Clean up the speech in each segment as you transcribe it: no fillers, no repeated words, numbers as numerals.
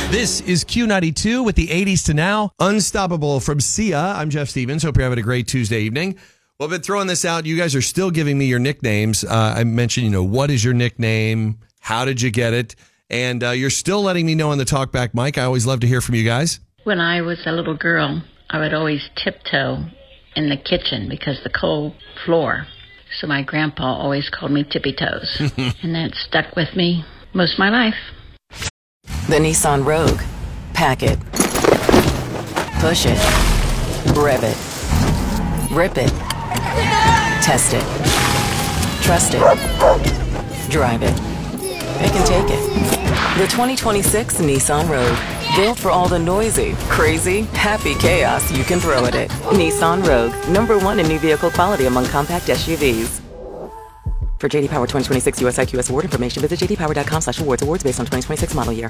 This is Q92 with the 80s to now. Unstoppable from Sia. I'm Jeff Stevens. Hope you're having a great Tuesday evening. Well, I've been throwing this out. You guys are still giving me your nicknames. I mentioned, what is your nickname? How did you get it? And you're still letting me know on the talkback mic. I always love to hear from you guys. When I was a little girl, I would always tiptoe in the kitchen because the cold floor. So my grandpa always called me Tippy Toes. And that stuck with me most of my life. The Nissan Rogue. Pack it. Push it. Rev it. Rip it. Test it. Trust it. Drive it. It can take it. The 2026 Nissan Rogue. Built for all the noisy, crazy, happy chaos you can throw at it. Nissan Rogue. #1 in new vehicle quality among compact SUVs. For JD Power 2026 US IQS award information, visit jdpower.com/awards. Awards based on 2026 model year.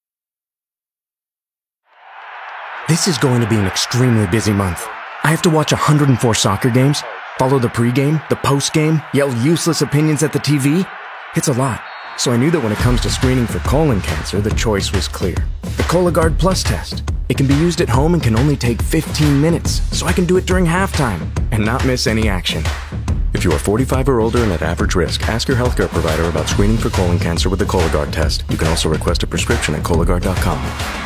This is going to be an extremely busy month. I have to watch 104 soccer games, follow the pregame, the postgame, yell useless opinions at the TV. It's a lot. So I knew that when it comes to screening for colon cancer, the choice was clear. The Cologuard Plus test. It can be used at home and can only take 15 minutes, so I can do it during halftime and not miss any action. If you are 45 or older and at average risk, ask your healthcare provider about screening for colon cancer with the Cologuard test. You can also request a prescription at Cologuard.com.